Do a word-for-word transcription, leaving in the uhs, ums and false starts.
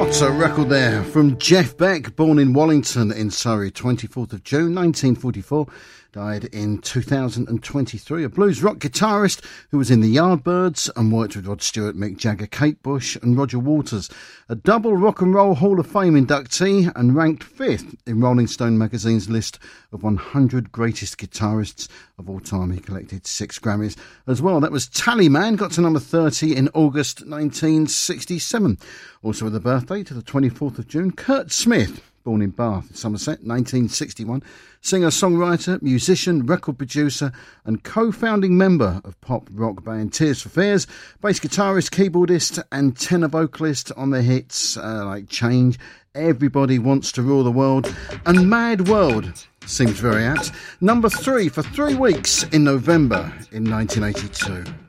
What a record there from Jeff Beck, born in Wallington in Surrey, twenty-fourth of June nineteen forty-four, died in two thousand twenty-three. A blues rock guitarist who was in the Yardbirds and worked with Rod Stewart, Mick Jagger, Kate Bush and Roger Waters. A double Rock and Roll Hall of Fame inductee and ranked fifth in Rolling Stone magazine's list of one hundred greatest guitarists of all time. He collected six Grammys as well. That was Tallyman, got to number thirty in August nineteen sixty-seven. Also with a birthday to the twenty-fourth of June, Kurt Smith, born in Bath, Somerset, nineteen sixty-one. Singer, songwriter, musician, record producer and co-founding member of pop rock band Tears for Fears, bass guitarist, keyboardist and tenor vocalist on their hits uh, like Change, Everybody Wants to Rule the World and Mad World. Seems very apt. Number three for three weeks in November in nineteen eighty-two.